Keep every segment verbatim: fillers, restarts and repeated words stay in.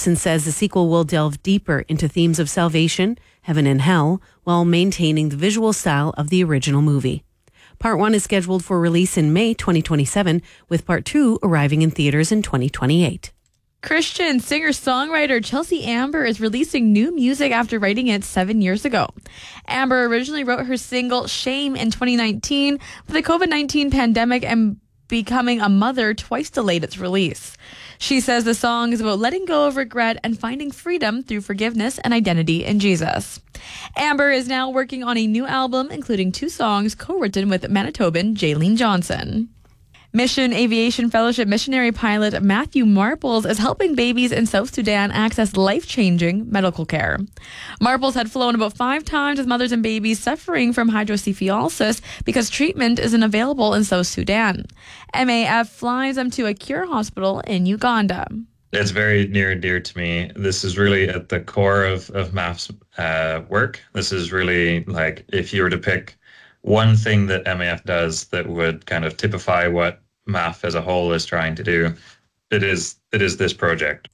Gibson says the sequel will delve deeper into themes of salvation, heaven and hell, while maintaining the visual style of the original movie. Part one is scheduled for release in May twenty twenty-seven, with part two arriving in theaters in twenty twenty-eight. Christian singer-songwriter Chelsea Amber is releasing new music after writing it seven years ago. Amber originally wrote her single Shame in twenty nineteen, but the covid nineteen pandemic and becoming a mother twice delayed its release. She says the song is about letting go of regret and finding freedom through forgiveness and identity in Jesus. Amber is now working on a new album, including two songs co-written with Manitoban Jaylene Johnson. Mission Aviation Fellowship missionary pilot Matthew Marples is helping babies in South Sudan access life-changing medical care. Marples had flown about five times with mothers and babies suffering from hydrocephalus because treatment isn't available in South Sudan. M A F flies them to a cure hospital in Uganda. It's very near and dear to me. This is really at the core of, of M A F's uh, work. This is really like if you were to pick one thing that M A F does that would kind of typify what M A F as a whole is trying to do, it is it is this project.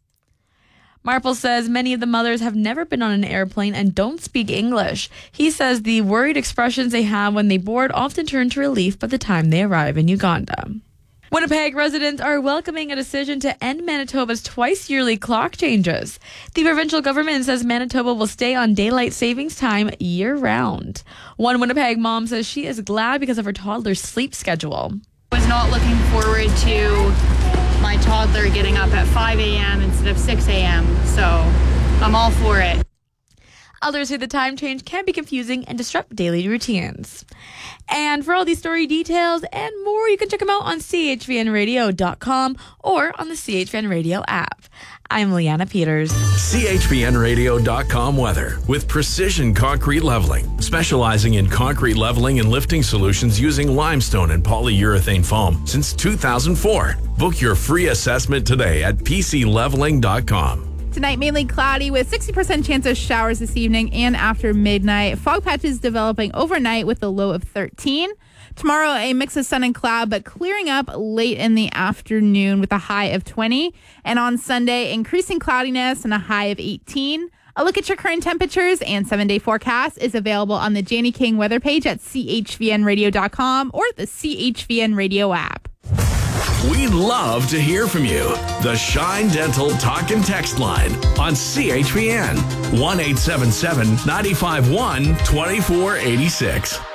Marple says many of the mothers have never been on an airplane and don't speak English. He says the worried expressions they have when they board often turn to relief by the time they arrive in Uganda. Winnipeg residents are welcoming a decision to end Manitoba's twice-yearly clock changes. The provincial government says Manitoba will stay on daylight savings time year-round. One Winnipeg mom says she is glad because of her toddler's sleep schedule. I was not looking forward to my toddler getting up at five a.m. instead of six a.m., so I'm all for it. Others say the time change can be confusing and disrupt daily routines. And for all these story details and more, you can check them out on C H V N radio dot com or on the C H V N Radio app. I'm Leanna Peters. C H V N radio dot com weather with Precision Concrete Leveling, specializing in concrete leveling and lifting solutions using limestone and polyurethane foam since two thousand four. Book your free assessment today at P C leveling dot com. Tonight, mainly cloudy with sixty percent chance of showers this evening and after midnight. Fog patches developing overnight with a low of thirteen. Tomorrow, a mix of sun and cloud, but clearing up late in the afternoon with a high of twenty. And on Sunday, increasing cloudiness and a high of eighteen. A look at your current temperatures and seven-day forecast is available on the Janie King weather page at C H V N radio dot com or the C H V N Radio app. We'd love to hear from you. The Shine Dental Talk and Text line on C H V N one eight seven seven, nine five one, two four eight six.